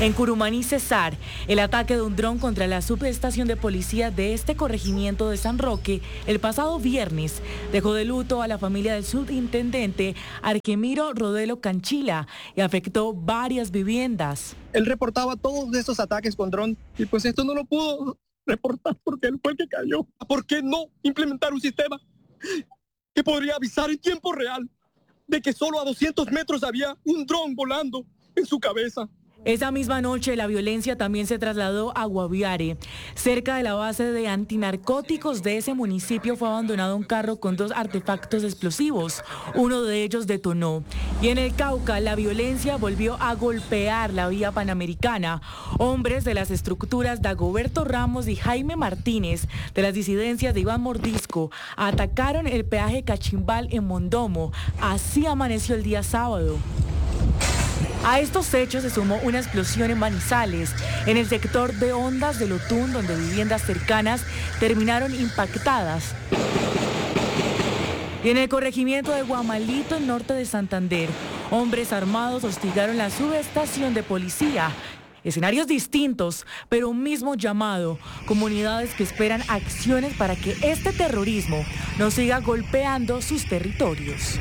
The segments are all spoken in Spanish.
En Curumaní, Cesar, el ataque de un dron contra la subestación de policía de este corregimiento de San Roque el pasado viernes dejó de luto a la familia del subintendente Arquemiro Rodelo Canchila y afectó varias viviendas. Él reportaba todos esos ataques con dron y pues esto no lo pudo reportar porque él fue el que cayó. ¿Por qué no implementar un sistema que podría avisar en tiempo real de que solo a 200 metros había un dron volando en su cabeza? Esa misma noche la violencia también se trasladó a Guaviare. Cerca de la base de antinarcóticos de ese municipio fue abandonado un carro con 2 artefactos explosivos. Uno de ellos detonó. Y en el Cauca la violencia volvió a golpear la vía panamericana. Hombres de las estructuras Dagoberto Ramos y Jaime Martínez de las disidencias de Iván Mordisco atacaron el peaje Cachimbal en Mondomo. Así amaneció el día sábado. A estos hechos se sumó una explosión en Manizales, en el sector de Ondas de Lotún, donde viviendas cercanas terminaron impactadas. Y en el corregimiento de Guamalito, en norte de Santander, hombres armados hostigaron la subestación de policía. Escenarios distintos, pero un mismo llamado. Comunidades que esperan acciones para que este terrorismo no siga golpeando sus territorios.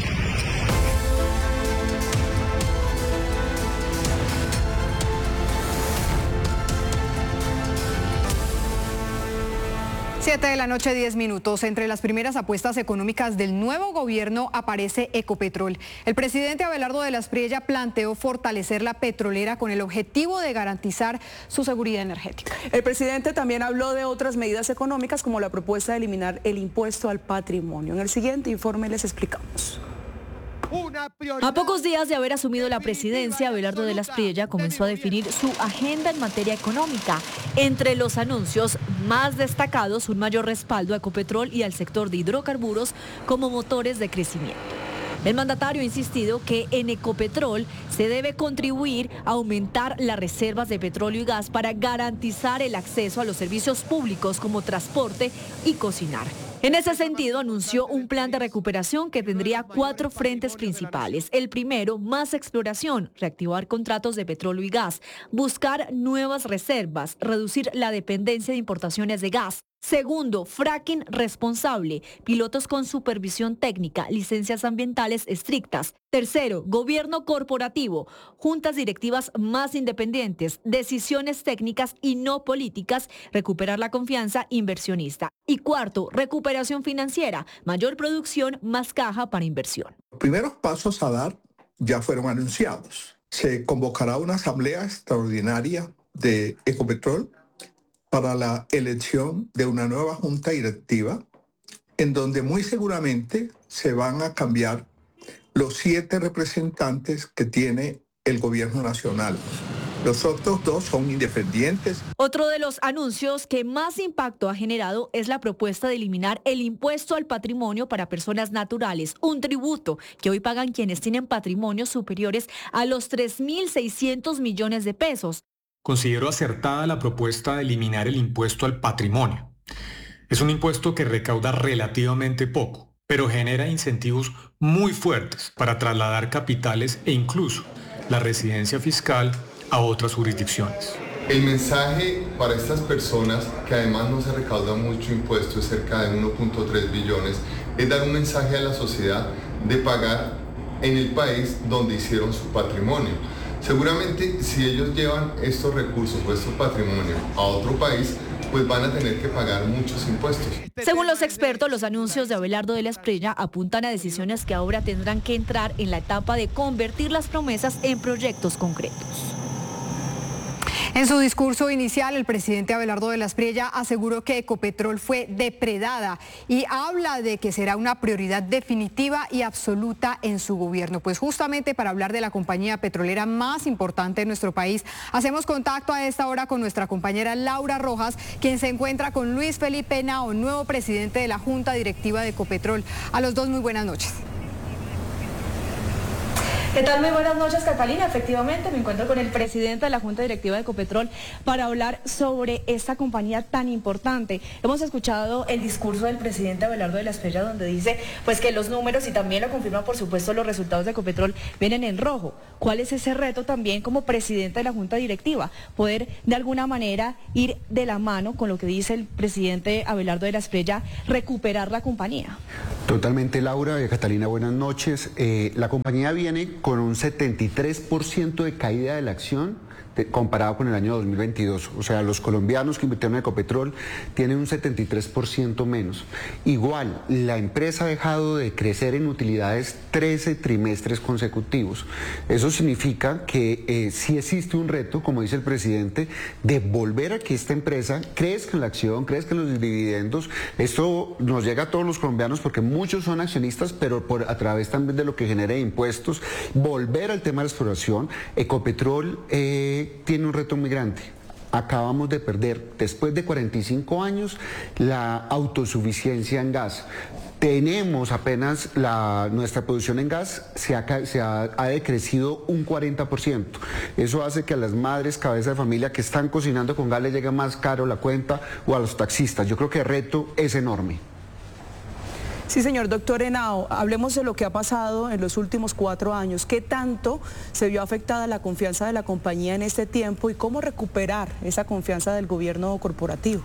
Siete de la noche, 10 minutos. Entre las primeras apuestas económicas del nuevo gobierno aparece Ecopetrol. El presidente Abelardo de la Espriella planteó fortalecer la petrolera con el objetivo de garantizar su seguridad energética. El presidente también habló de otras medidas económicas como la propuesta de eliminar el impuesto al patrimonio. En el siguiente informe les explicamos. A pocos días de haber asumido la presidencia, Abelardo de la Espriella comenzó a definir su agenda en materia económica. Entre los anuncios más destacados, un mayor respaldo a Ecopetrol y al sector de hidrocarburos como motores de crecimiento. El mandatario ha insistido que en Ecopetrol se debe contribuir a aumentar las reservas de petróleo y gas para garantizar el acceso a los servicios públicos como transporte y cocinar. En ese sentido, anunció un plan de recuperación que tendría 4 frentes principales. El primero, más exploración, reactivar contratos de petróleo y gas, buscar nuevas reservas, reducir la dependencia de importaciones de gas. Segundo, fracking responsable, pilotos con supervisión técnica, licencias ambientales estrictas. Tercero, gobierno corporativo, juntas directivas más independientes, decisiones técnicas y no políticas, recuperar la confianza inversionista. Y cuarto, recuperación financiera, mayor producción, más caja para inversión. Los primeros pasos a dar ya fueron anunciados. Se convocará una asamblea extraordinaria de Ecopetrol para la elección de una nueva junta directiva, en donde muy seguramente se van a cambiar los 7 representantes que tiene el gobierno nacional. Los otros 2 son independientes. Otro de los anuncios que más impacto ha generado es la propuesta de eliminar el impuesto al patrimonio para personas naturales, un tributo que hoy pagan quienes tienen patrimonios superiores a los 3.600 millones de pesos. Considero acertada la propuesta de eliminar el impuesto al patrimonio. Es un impuesto que recauda relativamente poco, pero genera incentivos muy fuertes para trasladar capitales e incluso la residencia fiscal a otras jurisdicciones. El mensaje para estas personas, que además no se recauda mucho impuesto, es cerca de 1.3 billones, es dar un mensaje a la sociedad de pagar en el país donde hicieron su patrimonio. Seguramente si ellos llevan estos recursos o estos patrimonios a otro país, pues van a tener que pagar muchos impuestos. Según los expertos, los anuncios de Abelardo de la Espriella apuntan a decisiones que ahora tendrán que entrar en la etapa de convertir las promesas en proyectos concretos. En su discurso inicial, el presidente Abelardo de la Espriella aseguró que Ecopetrol fue depredada y habla de que será una prioridad definitiva y absoluta en su gobierno. Pues justamente para hablar de la compañía petrolera más importante de nuestro país, hacemos contacto a esta hora con nuestra compañera Laura Rojas, quien se encuentra con Luis Felipe Henao, nuevo presidente de la Junta Directiva de Ecopetrol. A los dos, muy buenas noches. ¿Qué tal? Muy buenas noches, Catalina. Efectivamente, me encuentro con el presidente de la Junta Directiva de Ecopetrol para hablar sobre esta compañía tan importante. Hemos escuchado el discurso del presidente Abelardo de la Espriella, donde dice pues que los números, y también lo confirma por supuesto los resultados de Ecopetrol, vienen en rojo. ¿Cuál es ese reto también como presidente de la Junta Directiva? Poder de alguna manera ir de la mano con lo que dice el presidente Abelardo de la Espriella, recuperar la compañía. Totalmente, Laura. Catalina, buenas noches. La compañía viene con un 73% de caída de la acción comparado con el año 2022. O sea, los colombianos que invirtieron en Ecopetrol tienen un 73% menos. Igual, la empresa ha dejado de crecer en utilidades 13 trimestres consecutivos. Eso significa que sí existe un reto, como dice el presidente, de volver a que esta empresa crezca en la acción, crezca en los dividendos. Esto nos llega a todos los colombianos porque muchos son accionistas, pero a través también de lo que genera impuestos. Volver al tema de la exploración. Ecopetrol tiene un reto muy grande. Acabamos de perder, después de 45 años, la autosuficiencia en gas. Tenemos apenas nuestra producción en gas ha decrecido un 40%. Eso hace que a las madres, cabeza de familia que están cocinando con gas les llegue más caro la cuenta, o a los taxistas. Yo creo que el reto es enorme. Sí, señor. Doctor Henao, hablemos de lo que ha pasado en los últimos 4 años. ¿Qué tanto se vio afectada la confianza de la compañía en este tiempo y cómo recuperar esa confianza del gobierno corporativo?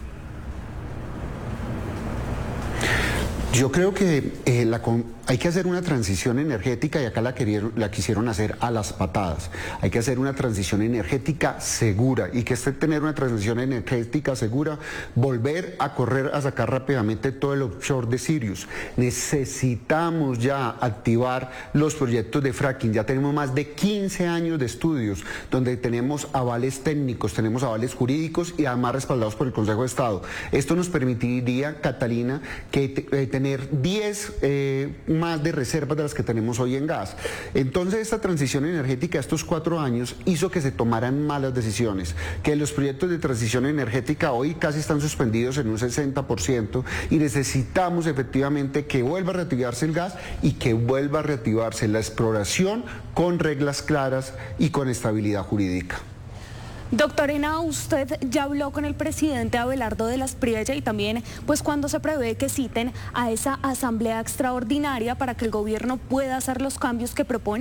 Yo creo que hay que hacer una transición energética, y acá la quisieron hacer a las patadas. Hay que hacer una transición energética segura, y que tener una transición energética segura, volver a correr a sacar rápidamente todo el offshore de Sirius. Necesitamos ya activar los proyectos de fracking. Ya tenemos más de 15 años de estudios donde tenemos avales técnicos, tenemos avales jurídicos y además respaldados por el Consejo de Estado. Esto nos permitiría, Catalina, que tener 10 más de reservas de las que tenemos hoy en gas. Entonces, esta transición energética estos 4 años hizo que se tomaran malas decisiones, que los proyectos de transición energética hoy casi están suspendidos en un 60%, y necesitamos efectivamente que vuelva a reactivarse el gas y que vuelva a reactivarse la exploración con reglas claras y con estabilidad jurídica. Doctor Henao, usted ya habló con el presidente Abelardo de la Espriella, y también pues cuando se prevé que citen a esa asamblea extraordinaria para que el gobierno pueda hacer los cambios que propone.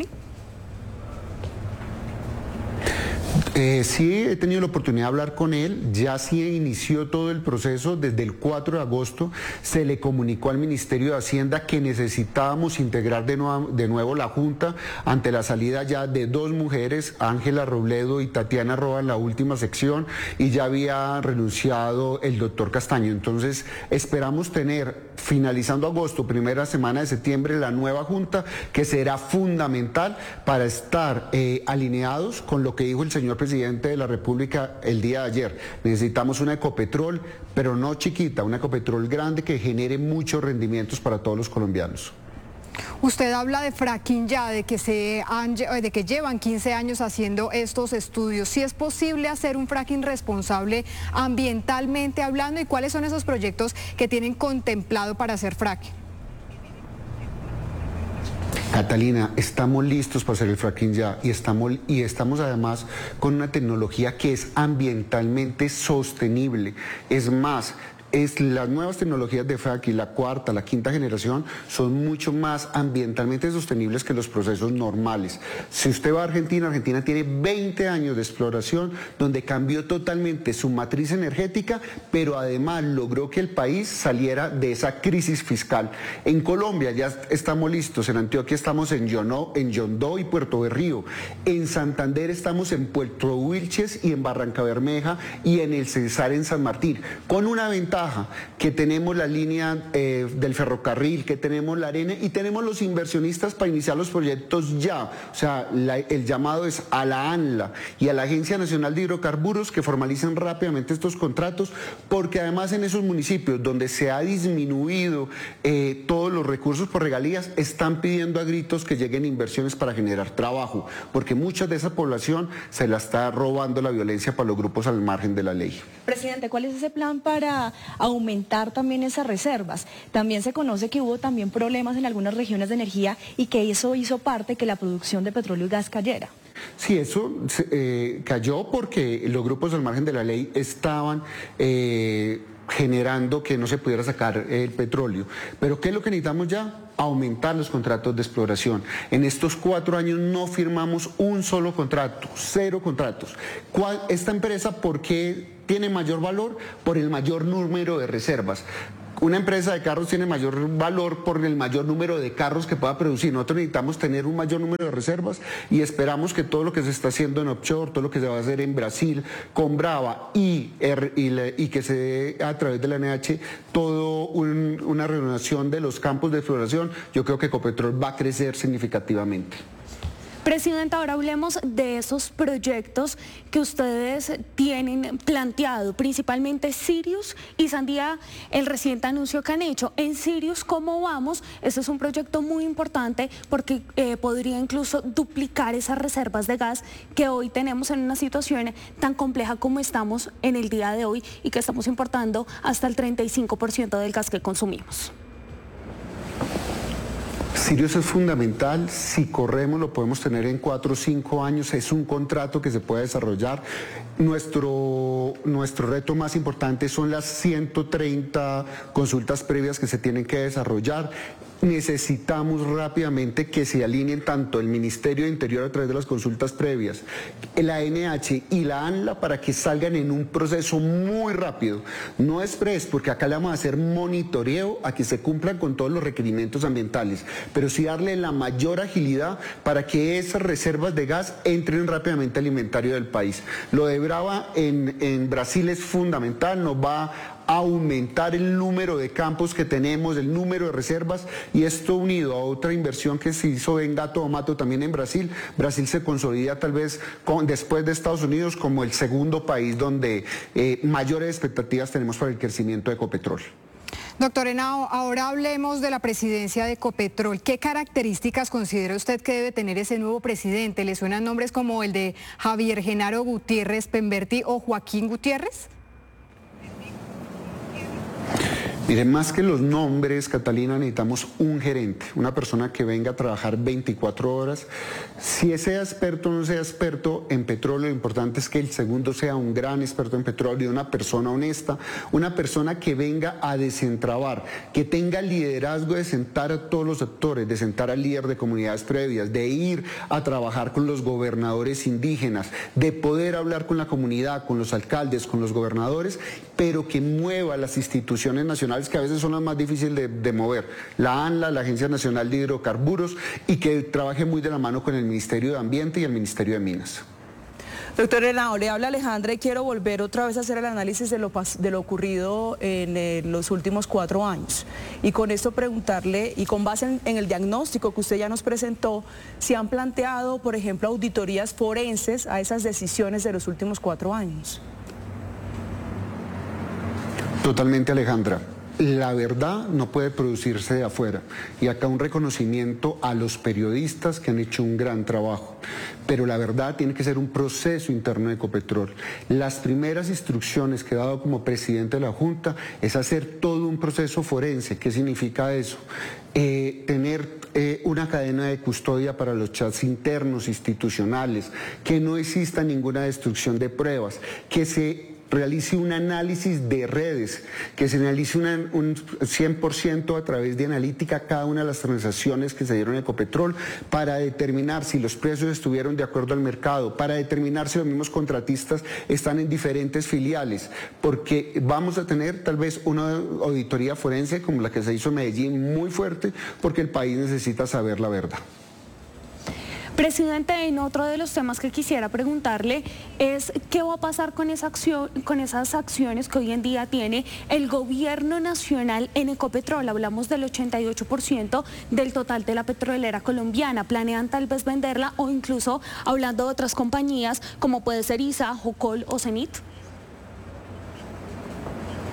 Sí, he tenido la oportunidad de hablar con él. Ya sí inició todo el proceso. Desde el 4 de agosto se le comunicó al Ministerio de Hacienda que necesitábamos integrar de nuevo la Junta ante la salida ya de 2 mujeres, Ángela Robledo y Tatiana Roa, en la última sección, y ya había renunciado el doctor Castaño. Entonces esperamos tener, finalizando agosto, primera semana de septiembre, la nueva Junta, que será fundamental para estar alineados con lo que dijo el señor presidente de la República el día de ayer. Necesitamos una Ecopetrol, pero no chiquita, una Ecopetrol grande que genere muchos rendimientos para todos los colombianos. Usted habla de fracking ya, de que llevan 15 años haciendo estos estudios. ¿Sí es posible hacer un fracking responsable ambientalmente hablando, y cuáles son esos proyectos que tienen contemplado para hacer fracking? Catalina, estamos listos para hacer el fracking ya, y estamos además con una tecnología que es ambientalmente sostenible. Es más, las nuevas tecnologías de fracking, la 4ª, la 5ª generación, son mucho más ambientalmente sostenibles que los procesos normales. Si usted va a Argentina, Argentina tiene 20 años de exploración donde cambió totalmente su matriz energética, pero además logró que el país saliera de esa crisis fiscal. En Colombia ya estamos listos, en Antioquia estamos en Yondó y Puerto Berrío, en Santander estamos en Puerto Wilches y en Barranca Bermeja y en el Cesar en San Martín, con una ventaja que tenemos la línea del ferrocarril, que tenemos la arena y tenemos los inversionistas para iniciar los proyectos ya. O sea, el llamado es a la ANLA y a la Agencia Nacional de Hidrocarburos que formalicen rápidamente estos contratos, porque además en esos municipios donde se ha disminuido todos los recursos por regalías, están pidiendo a gritos que lleguen inversiones para generar trabajo, porque mucha de esa población se la está robando la violencia para los grupos al margen de la ley. Presidente, ¿cuál es ese plan para aumentar también esas reservas. También se conoce que hubo también problemas en algunas regiones de energía y que eso hizo parte que la producción de petróleo y gas cayera. Sí, eso cayó porque los grupos al margen de la ley estaban generando que no se pudiera sacar el petróleo. Pero ¿qué es lo que necesitamos ya? Aumentar los contratos de exploración. En estos 4 años no firmamos un solo contrato, 0 contratos. Esta empresa, ¿por qué tiene mayor valor? Por el mayor número de reservas. Una empresa de carros tiene mayor valor por el mayor número de carros que pueda producir. Nosotros necesitamos tener un mayor número de reservas y esperamos que todo lo que se está haciendo en offshore, todo lo que se va a hacer en Brasil con Brava y que se dé a través de la NH todo una renovación de los campos de exploración, yo creo que Ecopetrol va a crecer significativamente. Presidenta, ahora hablemos de esos proyectos que ustedes tienen planteado, principalmente Sirius y Sandía, el reciente anuncio que han hecho. En Sirius, ¿cómo vamos? Este es un proyecto muy importante porque podría incluso duplicar esas reservas de gas que hoy tenemos en una situación tan compleja como estamos en el día de hoy y que estamos importando hasta el 35% del gas que consumimos. Sirius es fundamental, si corremos lo podemos tener en 4 o 5 años, es un contrato que se puede desarrollar. Nuestro reto más importante son las 130 consultas previas que se tienen que desarrollar. Necesitamos rápidamente que se alineen tanto el Ministerio de Interior a través de las consultas previas, la ANH y la ANLA para que salgan en un proceso muy rápido, no express, porque acá le vamos a hacer monitoreo a que se cumplan con todos los requerimientos ambientales, pero sí darle la mayor agilidad para que esas reservas de gas entren rápidamente al inventario del país. Lo de Brava en Brasil es fundamental, nos va a aumentar el número de campos que tenemos, el número de reservas, y esto unido a otra inversión que se hizo en Gato do Mato también en Brasil. Brasil se consolida tal vez después de Estados Unidos como el segundo país donde mayores expectativas tenemos para el crecimiento de Ecopetrol. Doctor Henao, ahora hablemos de la presidencia de Ecopetrol. ¿Qué características considera usted que debe tener ese nuevo presidente? ¿Le suenan nombres como el de Javier Genaro Gutiérrez Pemberti o Joaquín Gutiérrez? Miren, más que los nombres, Catalina, necesitamos un gerente, una persona que venga a trabajar 24 horas. Si sea experto o no sea experto en petróleo, lo importante es que el segundo sea un gran experto en petróleo, una persona honesta, una persona que venga a desentrabar, que tenga liderazgo de sentar a todos los actores, de sentar al líder de comunidades previas, de ir a trabajar con los gobernadores indígenas, de poder hablar con la comunidad, con los alcaldes, con los gobernadores, pero que mueva las instituciones nacionales que a veces son las más difíciles de mover, la ANLA, la Agencia Nacional de Hidrocarburos, y que trabaje muy de la mano con el Ministerio de Ambiente y el Ministerio de Minas. Doctor Henao, le habla Alejandra y quiero volver otra vez a hacer el análisis de lo ocurrido en los últimos 4 años. Y con esto preguntarle, y con base en el diagnóstico que usted ya nos presentó, si han planteado, por ejemplo, auditorías forenses a esas decisiones de los últimos 4 años. Totalmente, Alejandra. La verdad no puede producirse de afuera, y acá un reconocimiento a los periodistas que han hecho un gran trabajo, pero la verdad tiene que ser un proceso interno de Ecopetrol. Las primeras instrucciones que he dado como presidente de la Junta es hacer todo un proceso forense. ¿Qué significa eso? Tener una cadena de custodia para los chats internos institucionales, que no exista ninguna destrucción de pruebas, que se realice un análisis de redes, que se analice un 100% a través de analítica cada una de las transacciones que se dieron en Ecopetrol para determinar si los precios estuvieron de acuerdo al mercado, para determinar si los mismos contratistas están en diferentes filiales, porque vamos a tener tal vez una auditoría forense como la que se hizo en Medellín muy fuerte, porque el país necesita saber la verdad. Presidente, en otro de los temas que quisiera preguntarle es qué va a pasar con esas acciones que hoy en día tiene el gobierno nacional en Ecopetrol. Hablamos del 88% del total de la petrolera colombiana. ¿Planean tal vez venderla o incluso hablando de otras compañías como puede ser ISA, Jocol o Cenit?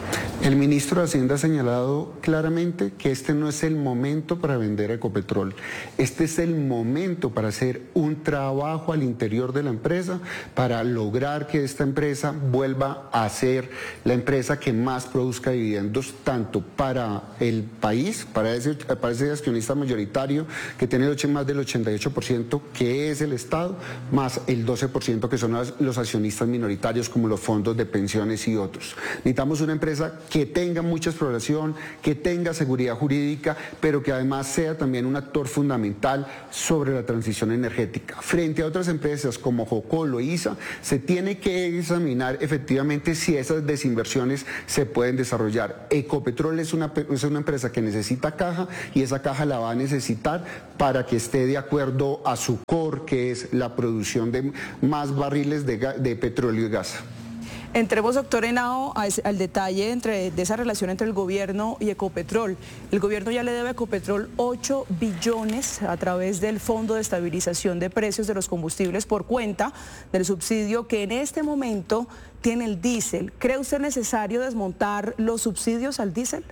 El ministro de Hacienda ha señalado claramente que este no es el momento para vender Ecopetrol. Este es el momento para hacer un trabajo al interior de la empresa para lograr que esta empresa vuelva a ser la empresa que más produzca dividendos, tanto para el país, para ese accionista mayoritario que tiene más del 88%, que es el Estado, más el 12% que son los accionistas minoritarios como los fondos de pensiones y otros. Necesitamos una empresa que tenga mucha exploración, que tenga seguridad jurídica, pero que además sea también un actor fundamental sobre la transición energética. Frente a otras empresas como Jocol o ISA, se tiene que examinar efectivamente si esas desinversiones se pueden desarrollar. Ecopetrol es una empresa que necesita caja y esa caja la va a necesitar para que esté de acuerdo a su core, que es la producción de más barriles de petróleo y gas. Entremos, doctor Henao, al detalle de esa relación entre el gobierno y Ecopetrol. El gobierno ya le debe a Ecopetrol 8 billones a través del Fondo de Estabilización de Precios de los Combustibles por cuenta del subsidio que en este momento tiene el diésel. ¿Cree usted necesario desmontar los subsidios al diésel?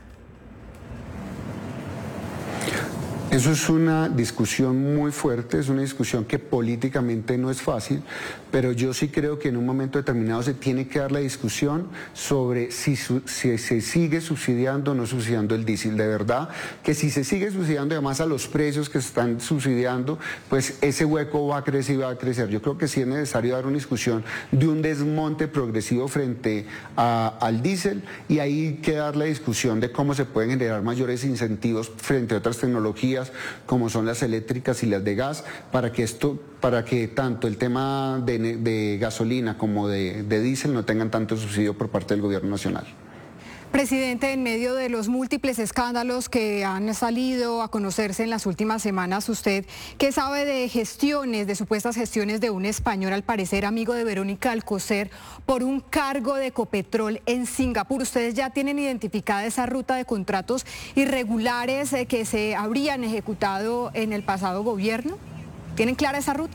Eso es una discusión muy fuerte, es una discusión que políticamente no es fácil, pero yo sí creo que en un momento determinado se tiene que dar la discusión sobre si se sigue subsidiando o no subsidiando el diésel. De verdad que si se sigue subsidiando, además a los precios que se están subsidiando, pues ese hueco va a crecer y va a crecer. Yo creo que sí es necesario dar una discusión de un desmonte progresivo frente al diésel, y ahí hay que dar la discusión de cómo se pueden generar mayores incentivos frente a otras tecnologías como son las eléctricas y las de gas, para que tanto el tema de gasolina como de diésel no tengan tanto subsidio por parte del gobierno nacional. Presidente, en medio de los múltiples escándalos que han salido a conocerse en las últimas semanas, ¿usted qué sabe de gestiones, de supuestas gestiones de un español, al parecer amigo de Verónica Alcocer, por un cargo de Ecopetrol en Singapur? ¿Ustedes ya tienen identificada esa ruta de contratos irregulares que se habrían ejecutado en el pasado gobierno? ¿Tienen clara esa ruta?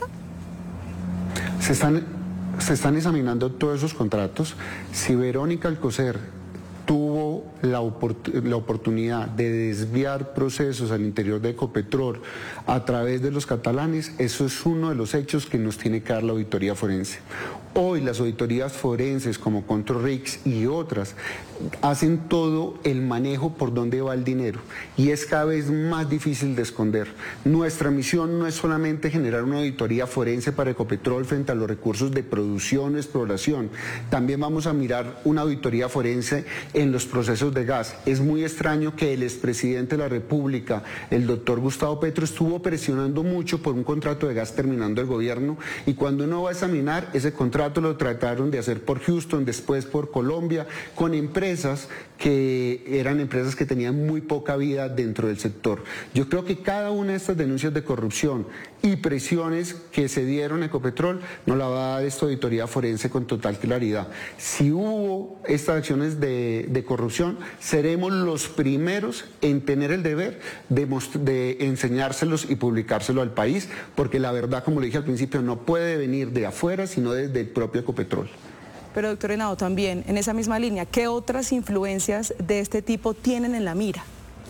Se están examinando todos esos contratos. Si Verónica Alcocer tuvo la oportunidad de desviar procesos al interior de Ecopetrol a través de los catalanes, eso es uno de los hechos que nos tiene que dar la auditoría forense. Hoy las auditorías forenses como Controlrix y otras hacen todo el manejo por dónde va el dinero, y es cada vez más difícil de esconder. Nuestra misión no es solamente generar una auditoría forense para Ecopetrol frente a los recursos de producción o exploración, también vamos a mirar una auditoría forense en los procesos de gas. Es muy extraño que el expresidente de la República, el doctor Gustavo Petro, estuvo presionando mucho por un contrato de gas terminando el gobierno, y cuando uno va a examinar ese contrato lo trataron de hacer por Houston, después por Colombia, con empresas que eran empresas que tenían muy poca vida dentro del sector. Yo creo que cada una de estas denuncias de corrupción y presiones que se dieron a Ecopetrol nos la va a dar esta auditoría forense con total claridad. Si hubo estas acciones de corrupción, seremos los primeros en tener el deber de enseñárselos y publicárselo al país, porque la verdad, como le dije al principio, no puede venir de afuera, sino desde el propio Ecopetrol. Pero, doctor Henao, también en esa misma línea, ¿qué otras influencias de este tipo tienen en la mira?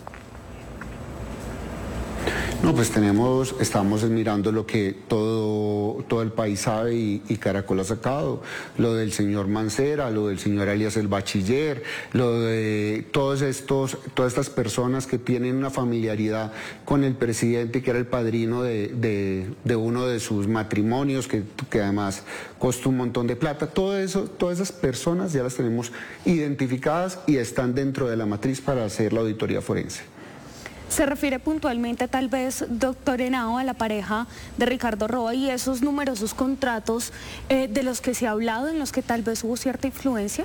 No, pues estamos mirando lo que todo el país sabe y Caracol ha sacado, lo del señor Mancera, lo del señor Alias el Bachiller, lo de todas estas personas que tienen una familiaridad con el presidente, que era el padrino de uno de sus matrimonios, que además costó un montón de plata. Todo eso, todas esas personas ya las tenemos identificadas y están dentro de la matriz para hacer la auditoría forense. Se refiere puntualmente, tal vez, doctor Henao, a la pareja de Ricardo Roa y esos numerosos contratos de los que se ha hablado, en los que tal vez hubo cierta influencia.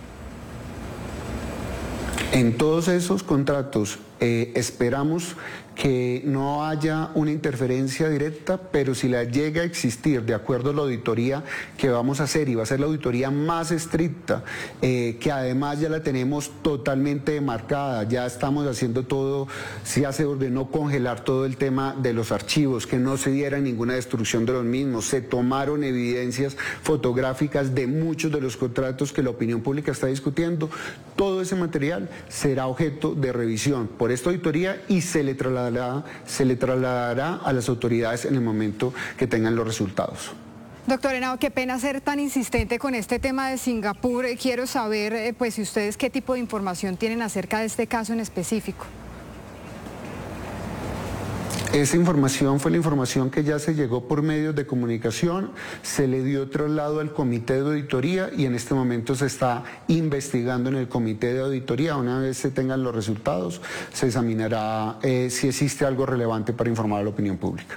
En todos esos contratos esperamos que no haya una interferencia directa, pero si la llega a existir, de acuerdo a la auditoría que vamos a hacer, y va a ser la auditoría más estricta, que además ya la tenemos totalmente demarcada, ya estamos haciendo todo, ya se ordenó congelar todo el tema de los archivos, que no se diera ninguna destrucción de los mismos, se tomaron evidencias fotográficas de muchos de los contratos que la opinión pública está discutiendo. Todo ese material será objeto de revisión por esta auditoría y se le trasladará a las autoridades en el momento que tengan los resultados. Doctor Henao, qué pena ser tan insistente con este tema de Singapur. Quiero saber, pues, si ustedes qué tipo de información tienen acerca de este caso en específico. Esa información fue la información que ya se llegó por medios de comunicación, se le dio traslado al comité de auditoría y en este momento se está investigando en el comité de auditoría. Una vez se tengan los resultados, se examinará si existe algo relevante para informar a la opinión pública.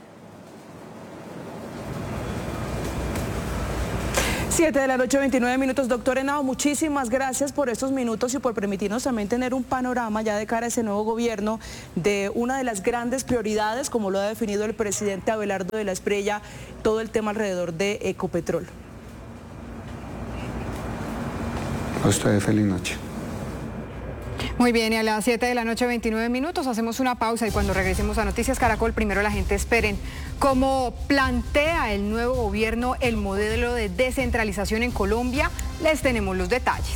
7:29 p.m, doctor Henao, muchísimas gracias por estos minutos y por permitirnos también tener un panorama ya de cara a ese nuevo gobierno de una de las grandes prioridades, como lo ha definido el presidente Abelardo de la Espriella, todo el tema alrededor de Ecopetrol. A ustedes, feliz noche. Muy bien, y a las 7:29 p.m. hacemos una pausa y cuando regresemos a Noticias Caracol, primero la gente esperen cómo plantea el nuevo gobierno el modelo de descentralización en Colombia. Les tenemos los detalles.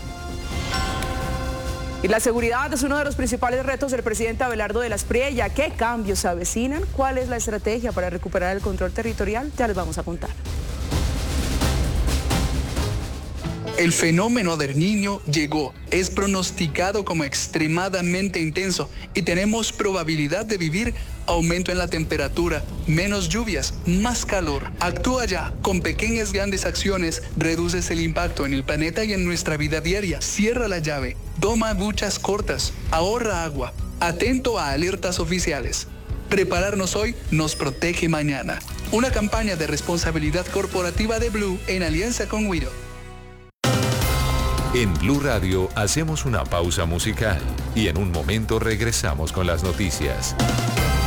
Y la seguridad es uno de los principales retos del presidente Abelardo de la Espriella. ¿Qué cambios se avecinan? ¿Cuál es la estrategia para recuperar el control territorial? Ya les vamos a contar. El fenómeno del Niño llegó, es pronosticado como extremadamente intenso y tenemos probabilidad de vivir aumento en la temperatura, menos lluvias, más calor. Actúa ya, con pequeñas grandes acciones reduces el impacto en el planeta y en nuestra vida diaria. Cierra la llave, toma duchas cortas, ahorra agua, atento a alertas oficiales. Prepararnos hoy nos protege mañana. Una campaña de responsabilidad corporativa de Blue en alianza con Wido. En Blue Radio hacemos una pausa musical y en un momento regresamos con las noticias.